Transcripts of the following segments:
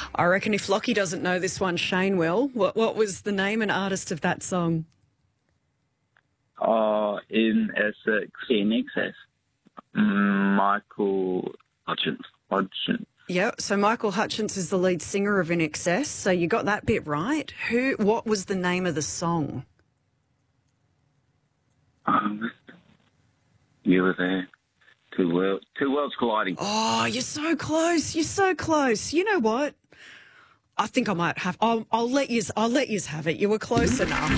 I reckon if Lockie doesn't know this one, Shane will. What was the name and artist of that song? In Essex. In excess. Michael Hutchins. Yeah, so Michael Hutchins is the lead singer of In Excess, so you got that bit right. What was the name of the song? You were there. Two worlds colliding. Oh, you're so close. You're so close. You know what? I think I might have. I'll let you have it. You were close enough.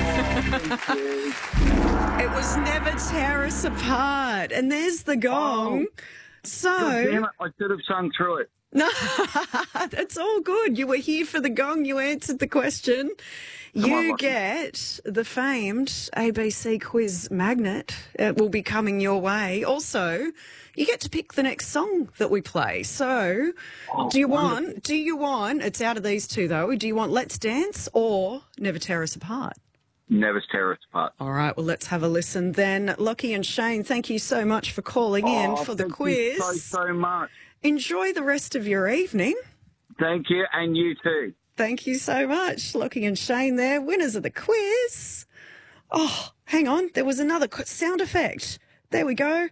It was Never Tear Us Apart, and there's the gong. So, damn it, I should have sung through it. No, that's all good. You were here for the gong. You answered the question. You get the famed ABC quiz magnet. It will be coming your way. Also, you get to pick the next song that we play. So, do you want, it's out of these two though, do you want Let's Dance or Never Tear Us Apart? Never Tear Us Apart. All right, well, let's have a listen then. Lockie and Shane, thank you so much for calling in for the quiz. Thank you so much. Enjoy the rest of your evening. Thank you, and you too. Thank you so much. Lockie and Shane there, winners of the quiz. Oh, hang on, there was another sound effect. There we go.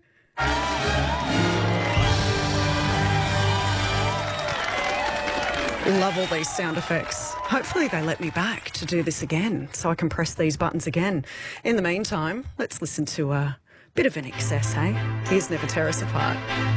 Love all these sound effects. Hopefully they let me back to do this again so I can press these buttons again. In the meantime, let's listen to a bit of In Excess, hey? Here's Never Tear Us Apart.